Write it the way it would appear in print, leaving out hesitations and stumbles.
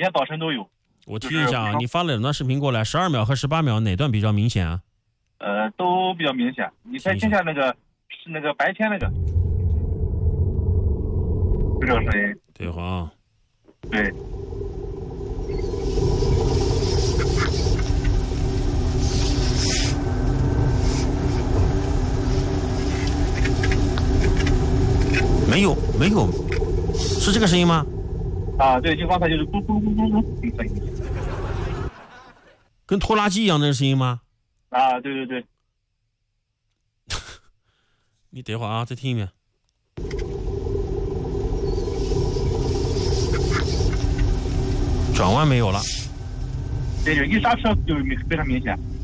天早晨都有。 我听一下啊，你发了两段视频过来，12秒和18秒哪段比较明显啊？ 都比较明显。你再听一下那个是那个白天那个，就这个声音。 对啊。 对。 没有，是这个声音吗？ 啊，对，就刚才就是咕咕咕咕咕这个声音。 跟拖拉机一样的声音吗？ 啊，对对对。 你等会儿啊，再听一遍。转弯没有了。 对，一刹车就非常明显。